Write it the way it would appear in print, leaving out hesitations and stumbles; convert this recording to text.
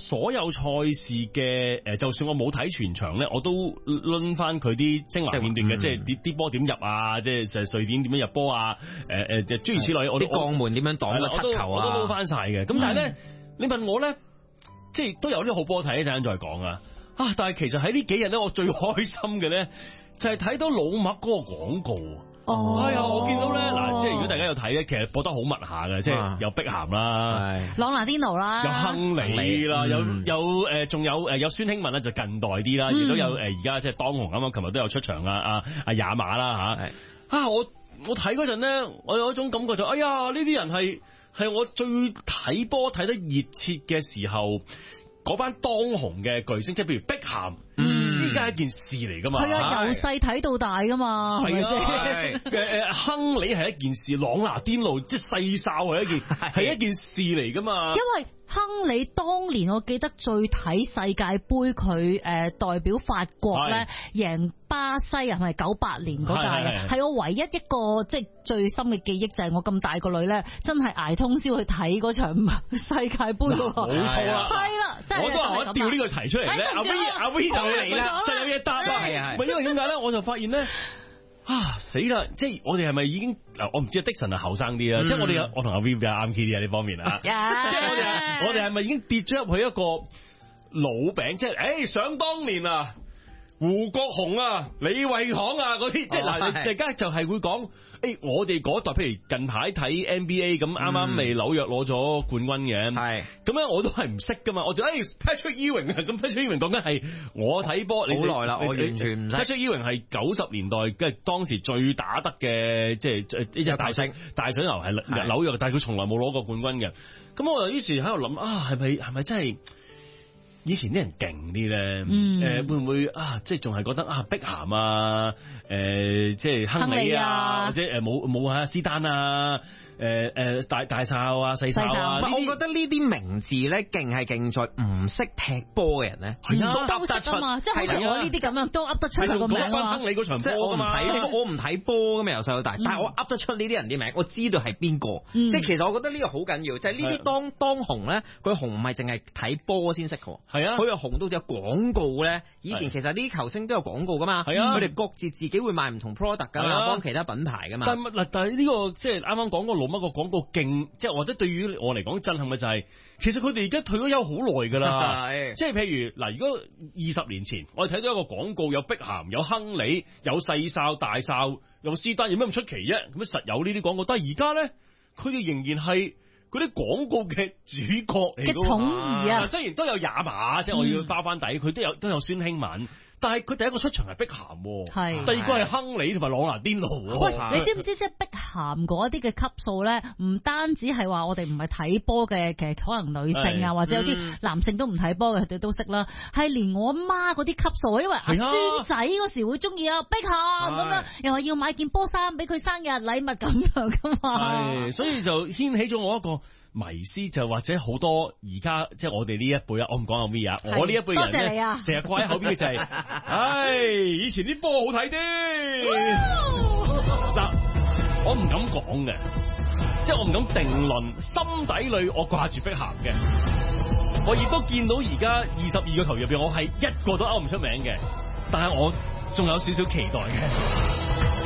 所有賽事嘅就算我冇睇全場咧，我都掄翻佢啲精華片段嘅，即係啲波點入啊，即係瑞典點樣入波啊，諸如此類，我啲鋼門點樣擋個七球啊， 我都撈翻晒嘅。咁但係咧，你問我咧，即係都有啲好波睇，一陣間再講啊。但係其實喺呢幾日咧，我最開心嘅咧就係睇到老麥嗰個廣告。哎呀，我見到咧嗱，即係如果大家有睇咧，其實播得好密下嘅，即係有碧咸啦， 朗拿甸奴啦， 有亨利啦，有仲有孫興慜啦，就近代啲啦，亦都有而家即係當紅咁，琴日都有出場阿也馬啦吓。我睇嗰陣咧，我有一種感覺哎呀，呢啲人係我最睇波睇得熱切嘅時候，嗰班當紅嘅巨星，即係譬如碧咸。依家係一件事嚟噶嘛？係啊，由細睇到大噶嘛，係咪先？亨利係一件事，朗拿甸奴即係細哨係一件事嚟噶嘛？ 因為亨利當年我記得最睇世界盃，佢代表法國咧贏巴西係咪98年嗰屆啊？係我唯一一個即係最深嘅記憶，就係我咁大個女咧，真係捱通宵去睇嗰場世界盃嗰個。冇錯啦，係啦，真係我都話我調呢個題出嚟咧，阿 V 就嚟啦，就有嘢答啦，係啊，因為點解咧？我就發現咧。死啦！即係我哋係咪已經我唔知啊，Dixon 係後生啲啦，即係我同阿 Viv 啱 key 啲啊呢方面啊，即係我哋係咪已經跌咗入去一個老餅？即係想當年啊，胡國雄啊、李惠堂啊嗰啲，即係嗱，大家就係會講我哋嗰代，譬如近排睇 NBA 咁，啱啱未紐約攞咗冠軍嘅，係咁咧，我都係唔識噶嘛，我就Patrick Ewing 啊，咁 Patrick Ewing 講緊係我睇波好耐啦，我完全唔識。 Patrick Ewing 係90年代嘅當時最打得嘅，即係呢隻大水牛係紐約，但係佢從來冇攞過冠軍嘅。咁我就於是喺度諗係咪真係？以前啲人勁啲咧，會唔會即係仲係覺得碧咸啊，即係亨利啊，或者冇斯丹啊，大哨啊、細哨啊， 我覺得呢啲名字咧勁係勁在唔識踢波嘅人咧， 都識啊嘛，即係好似我呢啲咁樣都噏得出佢個名啊。 亨利嗰場波嘛， 我唔睇波噶嘛，由細到大，但係我噏得出呢啲人啲名，我知道係邊個。即係其實我覺得呢個好緊要，就係呢啲當紅咧，佢紅唔係淨係睇波先識嘅。係啊，佢又紅到有廣告咧。以前其實呢啲球星都有廣告噶嘛，係啊，佢哋各自自己會賣唔同 product 噶嘛，幫其他品牌噶嘛。 但係呢個即係啱啱講個老乜個廣告勁，即係或者對於我嚟講震撼嘅就係，其實佢哋而家退咗休好耐噶啦。即係譬如嗱，如果20年前我哋睇到一個廣告，有碧咸、有亨利、有細哨、大哨、有斯丹，有咩咁出奇啫？咁實有呢啲廣告，但係而家咧，佢哋仍然係嗰啲廣告嘅主角嚟嘅寵兒啊！ 雖然都有也馬，即係我要包翻底，佢都有孫興慜。但係佢第一個出場係碧咸，係第二個係亨利同埋朗拿甸奴。 喂，你知唔知即係碧咸嗰啲嘅級數咧？唔單止係話我哋唔係睇波嘅，其實可能女性啊，或者有啲男性都唔睇波嘅，佢哋都識啦。係連我媽嗰啲級數，因為阿孫仔嗰時會中意啊碧咸咁樣，又話要買件波衫俾佢生日禮物咁樣噶嘛。 係，所以就掀起咗我一個迷思，就或者好多而家即係我哋呢一輩啊，我唔講有咩啊，我呢一輩人咧，成日掛喺口邊嘅就係，以前啲波好睇啲。嗱，我唔敢講嘅，即係我唔敢定論，心底裏我掛住碧咸嘅，我亦都見到而家22個球員入邊，我係一個都勾唔出名嘅，但係我仲有少少期待嘅。